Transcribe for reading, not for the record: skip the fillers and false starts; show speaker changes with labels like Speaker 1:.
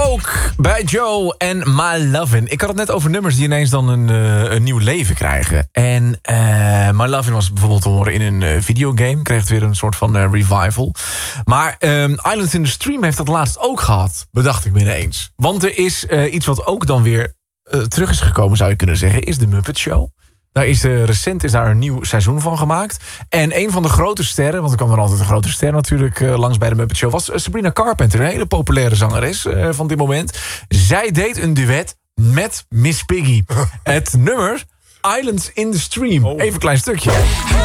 Speaker 1: Coke bij Joe en My Lovin'. Ik had het net over nummers die ineens dan een nieuw leven krijgen. En My Lovin' was bijvoorbeeld te horen in een videogame. Kreeg het weer een soort van revival. Maar Islands in the Stream heeft dat laatst ook gehad. Bedacht ik me ineens. Want er is iets wat ook dan weer terug is gekomen, zou je kunnen zeggen. Is de Muppet Show. Recent is daar een nieuw seizoen van gemaakt. En een van de grote sterren, want er kwam er altijd een grote ster natuurlijk langs bij de Muppet Show, was Sabrina Carpenter, een hele populaire zangeres van dit moment. Zij deed een duet met Miss Piggy. Het nummer Islands in the Stream. Even een klein stukje.